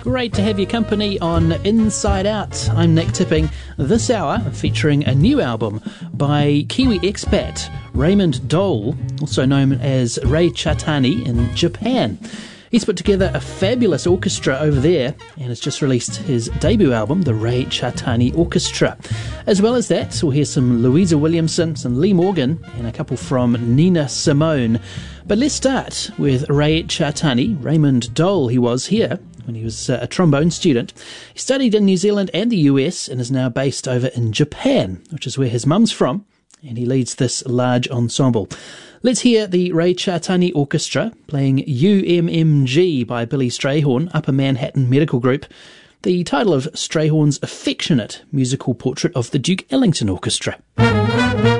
Great to have your company on Inside Out. I'm Nick Tipping. This hour featuring a new album by Kiwi expat Raymond Dole, also known as Ray Chatani in Japan. He's put together a fabulous orchestra over there and has just released his debut album, the Ray Chatani Orchestra. As well as that, we'll hear some Louisa Williamson, some Lee Morgan, and a couple from Nina Simone. But let's start with Ray Chatani. Raymond Dole, he was here when he was a trombone student. He studied in New Zealand and the US and is now based over in Japan, which is where his mum's from, and he leads this large ensemble. Let's hear the Ray Chatani Orchestra playing UMMG by Billy Strayhorn, Upper Manhattan Medical Group, the title of Strayhorn's affectionate musical portrait of the Duke Ellington Orchestra.